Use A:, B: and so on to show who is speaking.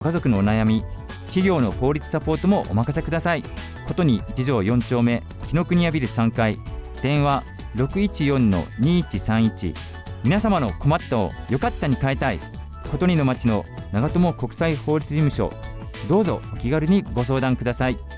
A: 家族のお悩み、企業の法律サポートもお任せください。ことに一条4丁目紀ノ国屋ビル3階、電話 614-2131。 皆様の困ったをよかったに変えたい。ことにの町の長友国際法律事務所、どうぞお気軽にご相談ください。